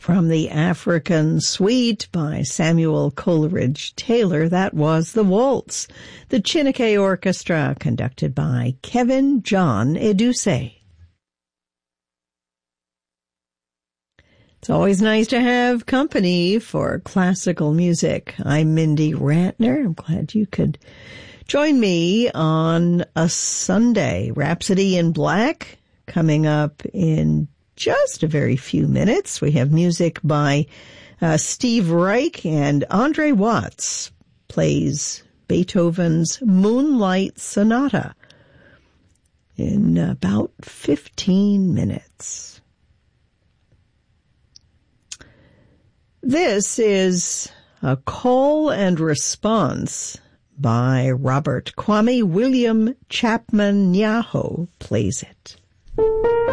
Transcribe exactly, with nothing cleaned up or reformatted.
From the African Suite by Samuel Coleridge Taylor, that was The Waltz, the Chineke Orchestra, conducted by Kevin John Eduse. It's always nice to have company for classical music. I'm Mindy Ratner. I'm glad you could join me on a Sunday. Rhapsody in Black coming up in just a very few minutes. We have music by uh, Steve Reich, and Andre Watts plays Beethoven's Moonlight Sonata in about fifteen minutes. This is a call and response by Robert Kwame. William Chapman Nyaho plays it.